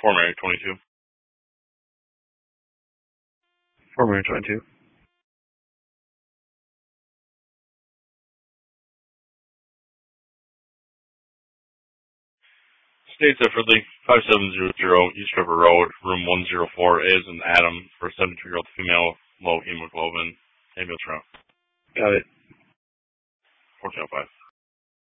Fort Mary 22. Fort Mary 22. State separately, 5700 East River Road, room 104, is an Adam for a 72-year-old female, low hemoglobin, ambulance route. Got it. 1405.